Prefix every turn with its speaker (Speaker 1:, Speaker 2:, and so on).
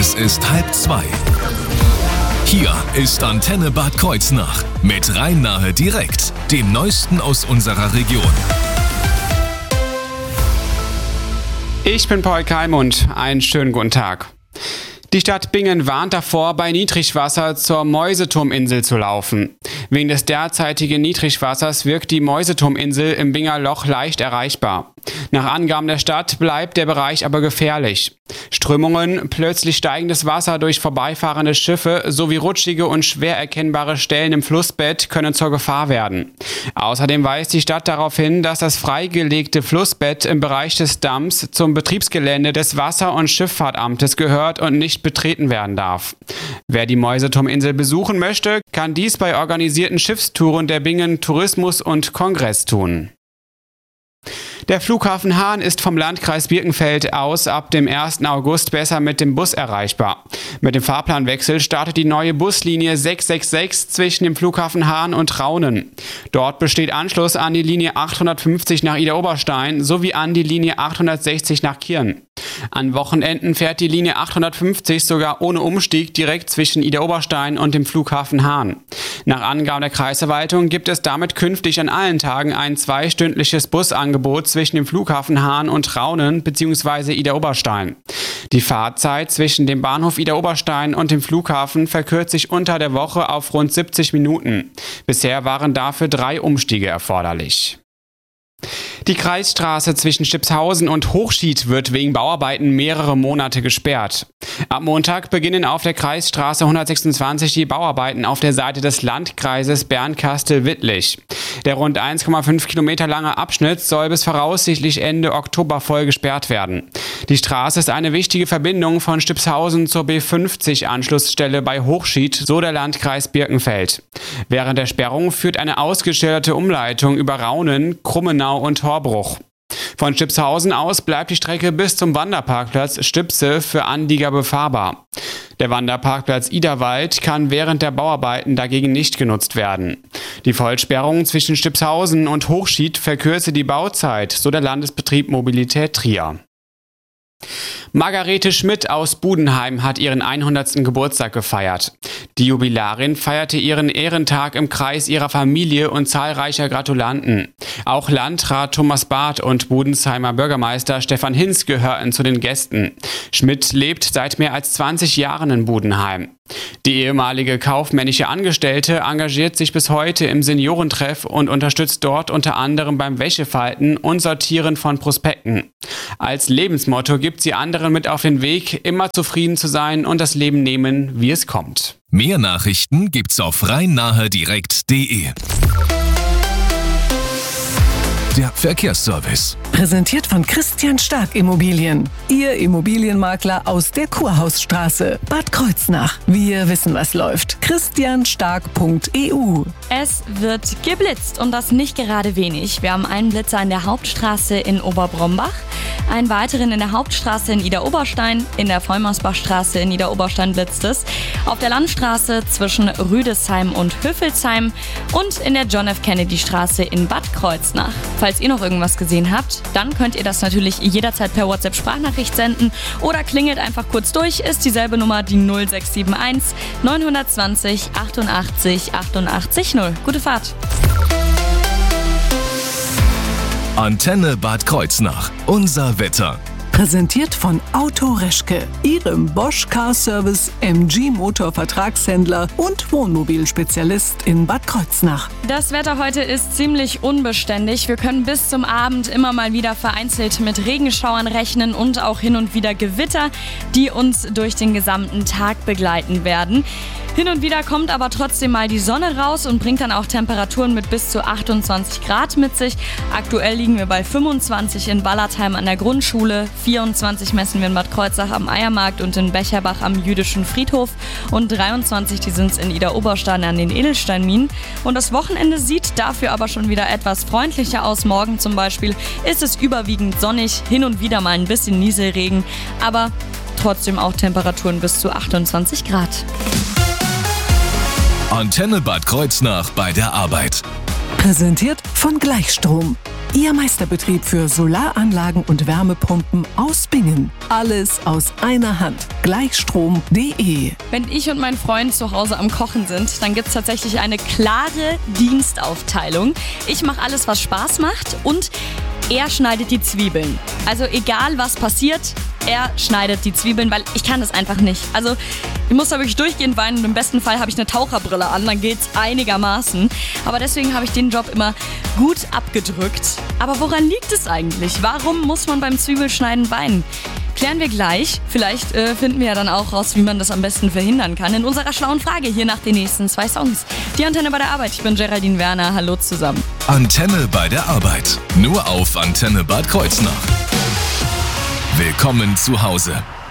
Speaker 1: Es ist 1:30. Hier ist Antenne Bad Kreuznach mit Rhein-Nahe direkt, dem Neuesten aus unserer Region.
Speaker 2: Ich bin Paul Kalmund, einen schönen guten Tag. Die Stadt Bingen warnt davor, bei Niedrigwasser zur Mäuseturminsel zu laufen. Wegen des derzeitigen Niedrigwassers wirkt die Mäuseturminsel im Binger Loch leicht erreichbar. Nach Angaben der Stadt bleibt der Bereich aber gefährlich. Strömungen, plötzlich steigendes Wasser durch vorbeifahrende Schiffe sowie rutschige und schwer erkennbare Stellen im Flussbett können zur Gefahr werden. Außerdem weist die Stadt darauf hin, dass das freigelegte Flussbett im Bereich des Damms zum Betriebsgelände des Wasser- und Schifffahrtamtes gehört und nicht betreten werden darf. Wer die Mäuseturminsel besuchen möchte, kann dies bei organisierten Schiffstouren der Bingen Tourismus und Kongress tun. Der Flughafen Hahn ist vom Landkreis Birkenfeld aus ab dem 1. August besser mit dem Bus erreichbar. Mit dem Fahrplanwechsel startet die neue Buslinie 666 zwischen dem Flughafen Hahn und Raunen. Dort besteht Anschluss an die Linie 850 nach Idar-Oberstein sowie an die Linie 860 nach Kirn. An Wochenenden fährt die Linie 850 sogar ohne Umstieg direkt zwischen Idar-Oberstein und dem Flughafen Hahn. Nach Angaben der Kreisverwaltung gibt es damit künftig an allen Tagen ein zweistündliches Busangebot zwischen dem Flughafen Hahn und Raunen bzw. Idar-Oberstein. Die Fahrzeit zwischen dem Bahnhof Idar-Oberstein und dem Flughafen verkürzt sich unter der Woche auf rund 70 Minuten. Bisher waren dafür 3 Umstiege erforderlich. Die Kreisstraße zwischen Stipshausen und Hochschied wird wegen Bauarbeiten mehrere Monate gesperrt. Ab Montag beginnen auf der Kreisstraße 126 die Bauarbeiten auf der Seite des Landkreises Bernkastel-Wittlich. Der rund 1,5 Kilometer lange Abschnitt soll bis voraussichtlich Ende Oktober voll gesperrt werden. Die Straße ist eine wichtige Verbindung von Stipshausen zur B50-Anschlussstelle bei Hochschied, so der Landkreis Birkenfeld. Während der Sperrung führt eine ausgeschilderte Umleitung über Raunen, Krummenau und Horbruch. Von Stipshausen aus bleibt die Strecke bis zum Wanderparkplatz Stipse für Anlieger befahrbar. Der Wanderparkplatz Iderwald kann während der Bauarbeiten dagegen nicht genutzt werden. Die Vollsperrung zwischen Stipshausen und Hochschied verkürze die Bauzeit, so der Landesbetrieb Mobilität Trier. Margarete Schmidt aus Budenheim hat ihren 100. Geburtstag gefeiert. Die Jubilarin feierte ihren Ehrentag im Kreis ihrer Familie und zahlreicher Gratulanten. Auch Landrat Thomas Barth und Budensheimer Bürgermeister Stefan Hinz gehörten zu den Gästen. Schmidt lebt seit mehr als 20 Jahren in Budenheim. Die ehemalige kaufmännische Angestellte engagiert sich bis heute im Seniorentreff und unterstützt dort unter anderem beim Wäschefalten und Sortieren von Prospekten. Als Lebensmotto gibt sie anderen mit auf den Weg, immer zufrieden zu sein und das Leben nehmen, wie es kommt.
Speaker 1: Mehr Nachrichten gibt's auf rhein-nahe-direkt.de. Der Verkehrsservice.
Speaker 3: Präsentiert von Christian Stark Immobilien. Ihr Immobilienmakler aus der Kurhausstraße, Bad Kreuznach. Wir wissen, was läuft. christianstark.eu.
Speaker 4: Es wird geblitzt und das nicht gerade wenig. Wir haben einen Blitzer in der Hauptstraße in Oberbrombach, einen weiteren in der Hauptstraße in Idar-Oberstein, in der Vollmausbachstraße in Idar-Oberstein blitzt es, auf der Landstraße zwischen Rüdesheim und Hüffelsheim und in der John F. Kennedy Straße in Bad Kreuznach. Falls ihr noch irgendwas gesehen habt, dann könnt ihr das natürlich jederzeit per WhatsApp-Sprachnachricht senden oder klingelt einfach kurz durch, ist dieselbe Nummer die 0671 920 88 88 0. Gute Fahrt!
Speaker 1: Antenne Bad Kreuznach. Unser Wetter.
Speaker 3: Präsentiert von Auto Reschke, Ihrem Bosch Car Service MG Motor Vertragshändler und Wohnmobilspezialist in Bad Kreuznach.
Speaker 4: Das Wetter heute ist ziemlich unbeständig. Wir können bis zum Abend immer mal wieder vereinzelt mit Regenschauern rechnen und auch hin und wieder Gewitter, die uns durch den gesamten Tag begleiten werden. Hin und wieder kommt aber trotzdem mal die Sonne raus und bringt dann auch Temperaturen mit bis zu 28 Grad mit sich. Aktuell liegen wir bei 25 in Ballertheim an der Grundschule, 24 messen wir in Bad Kreuznach am Eiermarkt und in Becherbach am Jüdischen Friedhof und 23, die sind in Idar-Oberstein an den Edelsteinminen. Und das Wochenende sieht dafür aber schon wieder etwas freundlicher aus. Morgen zum Beispiel ist es überwiegend sonnig, hin und wieder mal ein bisschen Nieselregen, aber trotzdem auch Temperaturen bis zu 28 Grad.
Speaker 1: Antenne Bad Kreuznach bei der Arbeit.
Speaker 3: Präsentiert von Gleichstrom. Ihr Meisterbetrieb für Solaranlagen und Wärmepumpen aus Bingen. Alles aus einer Hand. Gleichstrom.de.
Speaker 4: Wenn ich und mein Freund zu Hause am Kochen sind, dann gibt es tatsächlich eine klare Dienstaufteilung. Ich mache alles, was Spaß macht, und er schneidet die Zwiebeln. Also egal, was passiert, er schneidet die Zwiebeln, weil ich kann das einfach nicht. Also ich muss da wirklich durchgehend weinen und im besten Fall habe ich eine Taucherbrille an, dann geht's einigermaßen. Aber deswegen habe ich den Job immer gut abgedrückt. Aber woran liegt es eigentlich? Warum muss man beim Zwiebelschneiden weinen? Klären wir gleich. Vielleicht finden wir ja dann auch raus, wie man das am besten verhindern kann. In unserer schlauen Frage hier nach den nächsten 2 Songs. Die Antenne bei der Arbeit. Ich bin Geraldine Werner. Hallo zusammen.
Speaker 1: Antenne bei der Arbeit. Nur auf Antenne Bad Kreuznach. Willkommen zu Hause.